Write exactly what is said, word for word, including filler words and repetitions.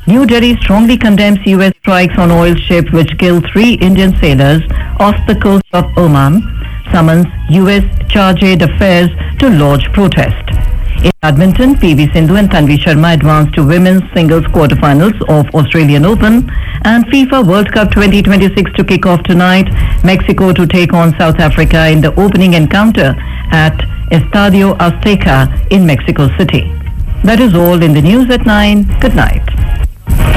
New Delhi strongly condemns U S strikes on oil ship which killed three Indian sailors off the coast of Oman, summons U S Charge d'Affaires to lodge protest. In badminton, P V Sindhu and Tanvi Sharma advanced to women's singles quarterfinals of Australian Open, and FIFA World Cup twenty twenty-six to kick off tonight, Mexico to take on South Africa in the opening encounter at Estadio Azteca in Mexico City. That is all in the news at nine. Good night.